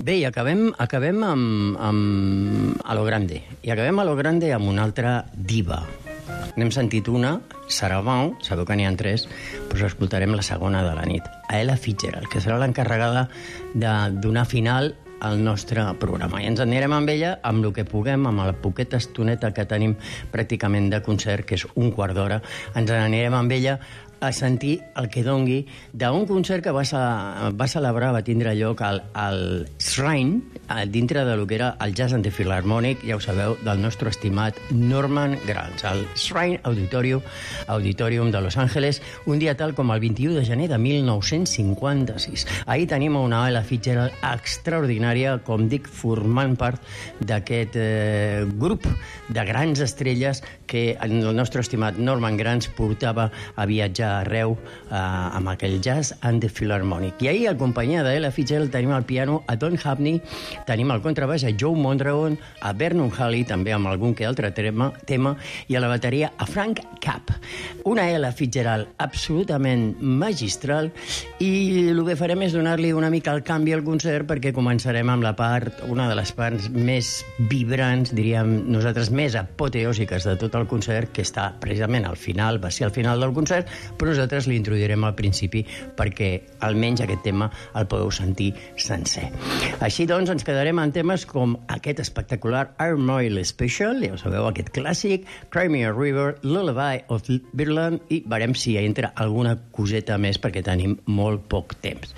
Bé, i acabem amb A lo Grande. I acabem a lo Grande amb una altra diva. N'hem sentit una, Sarah Vaughan, sabeu que n'hi ha 3, però escoltarem la segona de la nit. A Ella Fitzgerald, que serà l'encarregada de donar final al nostre programa. I ens anirem amb ella amb el que puguem, amb la poqueta estoneta que tenim pràcticament de concert, que és un quart d'hora. Ens anirem amb ella a sentir el que dongui d'un concert que va celebrar, va tindre lloc al Shrine, dintre de lo que era el Jazz and the Philharmonic, ja ho sabeu, del nostre estimat Norman Granz, el Shrine Auditorium de Los Angeles, un dia tal com el 21 de gener de 1956. Ahir tenim una Ella Fitzgerald extraordinària, com dic, formant part d'aquest grup de grans estrelles que el nostre estimat Norman Granz portava a viatjar arreu amb aquell Jazz and the Philharmonic. I ahir, acompanyada d'Ella Fitzgerald, tenim al piano a Don Hapney, tenim al contrabaix a Joe Mondragon, a Vernon Halley, també amb algun que altre tema, i a la bateria a Frank Capp. Una Ella Fitzgerald absolutament magistral, i el que farem és donar-li una mica el canvi al concert, perquè començarem amb una de les parts més vibrants, diríem nosaltres, més apoteòsiques de tot el concert, que està precisament al final, va ser al final del concert, però nosaltres l'introduirem al principi perquè almenys aquest tema el podeu sentir sencer. Així doncs ens quedarem en temes com aquest espectacular Arm Oil Special, ja ho sabeu, aquest clàssic, Crimea River, Lullaby of Birdland, i veurem si entra alguna coseta més perquè tenim molt poc temps.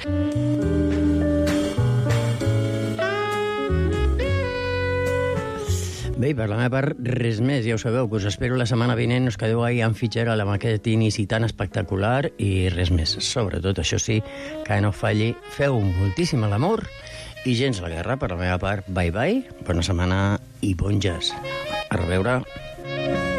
Bé, per la meva part, res més, ja ho sabeu, que us espero la setmana vinent, us quedeu ahir en Fitzgerald amb aquest inici tan espectacular, i res més. Sobretot, això sí, que no falli, feu moltíssim l'amor i gens la guerra. Per la meva part, bye bye, bona setmana i bon jazz. A reveure.